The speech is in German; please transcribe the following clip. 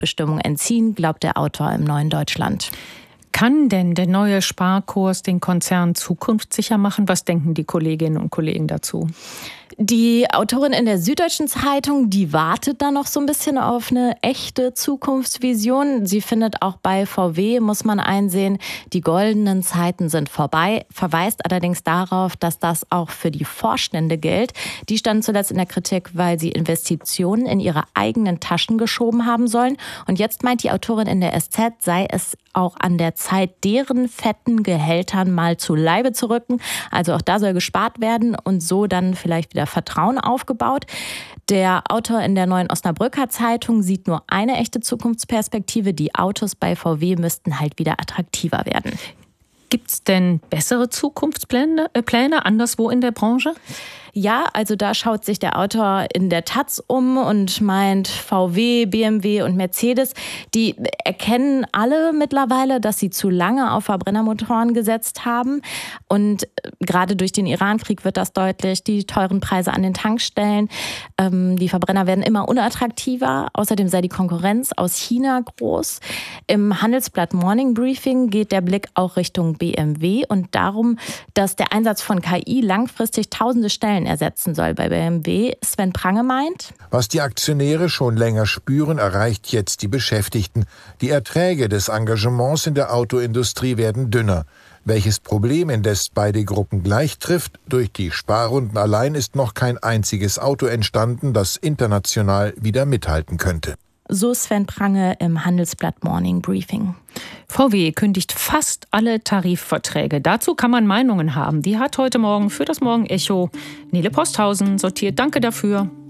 Mitbestimmung entziehen, glaubt der Autor im Neuen Deutschland. Kann denn der neue Sparkurs den Konzern zukunftssicher machen? Was denken die Kolleginnen und Kollegen dazu? Die Autorin in der Süddeutschen Zeitung, die wartet da noch so ein bisschen auf eine echte Zukunftsvision. Sie findet, auch bei VW muss man einsehen, die goldenen Zeiten sind vorbei, verweist allerdings darauf, dass das auch für die Vorstände gilt. Die standen zuletzt in der Kritik, weil sie Investitionen in ihre eigenen Taschen geschoben haben sollen. Und jetzt meint die Autorin in der SZ, sei es auch an der Zeit, deren fetten Gehältern mal zu Leibe zu rücken. Also auch da soll gespart werden und so dann vielleicht wieder Vertrauen aufgebaut. Der Autor in der Neuen Osnabrücker Zeitung sieht nur eine echte Zukunftsperspektive. Die Autos bei VW müssten halt wieder attraktiver werden. Gibt es denn bessere Zukunftspläne anderswo in der Branche? Ja, also da schaut sich der Autor in der Taz um und meint, VW, BMW und Mercedes, die erkennen alle mittlerweile, dass sie zu lange auf Verbrennermotoren gesetzt haben. Und gerade durch den Iran-Krieg wird das deutlich. Die teuren Preise an den Tankstellen, die Verbrenner werden immer unattraktiver. Außerdem sei die Konkurrenz aus China groß. Im Handelsblatt Morning Briefing geht der Blick auch Richtung BMW und darum, dass der Einsatz von KI langfristig tausende Stellen ersetzen soll bei BMW. Sven Prange meint: Was die Aktionäre schon länger spüren, erreicht jetzt die Beschäftigten. Die Erträge des Engagements in der Autoindustrie werden dünner. Welches Problem indes beide Gruppen gleich trifft, durch die Sparrunden allein ist noch kein einziges Auto entstanden, das international wieder mithalten könnte. So Sven Prange im Handelsblatt Morning Briefing. VW kündigt fast alle Tarifverträge. Dazu kann man Meinungen haben. Die hat heute Morgen für das Morgenecho Nele Posthausen sortiert. Danke dafür.